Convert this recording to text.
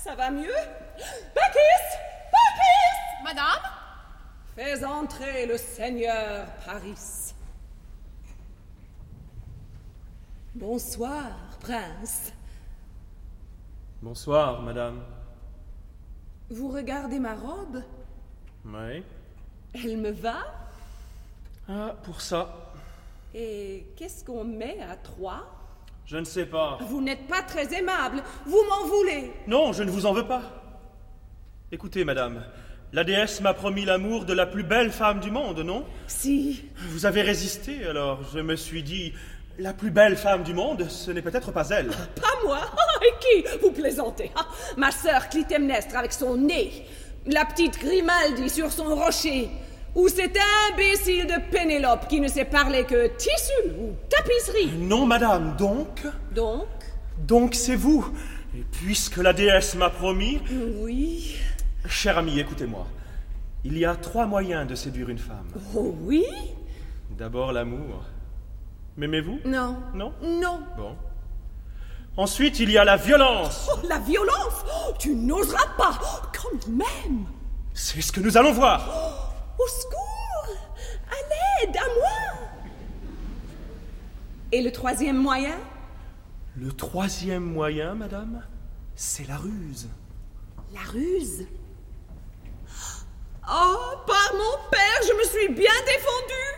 Ça va mieux? Bacchus! Bacchus! Madame? Fais entrer le seigneur Paris. Bonsoir, prince. Bonsoir, madame. Vous regardez ma robe? Oui. Elle me va? Ah, pour ça. Et qu'est-ce qu'on met à 3? Je ne sais pas. Vous n'êtes pas très aimable. Vous m'en voulez. Non, je ne vous en veux pas. Écoutez, madame, la déesse m'a promis l'amour de la plus belle femme du monde, non? Si. Vous avez résisté, alors je me suis dit... La plus belle femme du monde, ce n'est peut-être pas elle. Pas moi. Et qui? Vous plaisantez. Ma sœur Clytemnestre avec son nez. La petite Grimaldi sur son rocher. Ou cet imbécile de Pénélope qui ne sait parler que tissu ou tapisserie. Non, madame, donc... Donc, c'est vous. Et puisque la déesse m'a promis... Oui. Cher ami, écoutez-moi. Il y a 3 moyens de séduire une femme. Oh oui? D'abord l'amour. M'aimez-vous? Non. Non? Non. Bon. Ensuite, il y a la violence. Oh, la violence? Oh, tu n'oseras pas. Quand même. C'est ce que nous allons voir. Au secours! À l'aide, à moi! Et le 3e moyen? Le 3e moyen, madame, c'est la ruse. La ruse? Oh, par mon père, je me suis bien défendue!